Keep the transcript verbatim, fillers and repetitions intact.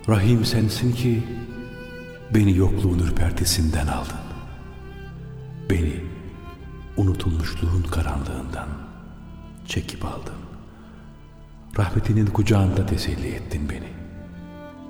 Rahim sensin ki beni yokluğun ürpertisinden aldın. Beni unutulmuşluğun karanlığından çekip aldın. Rahmetinin kucağında teselli ettin beni.